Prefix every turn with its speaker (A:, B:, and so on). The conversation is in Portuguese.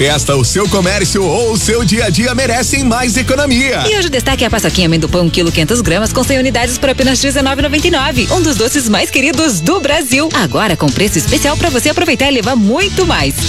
A: Esta, o seu comércio ou o seu dia a dia merecem mais economia.
B: E hoje o destaque é a paçoquinha amendoim pão, quilo 500 gramas com 100 unidades por apenas R$19,99. Um dos doces mais queridos do Brasil. Agora com preço especial para você aproveitar e levar muito mais.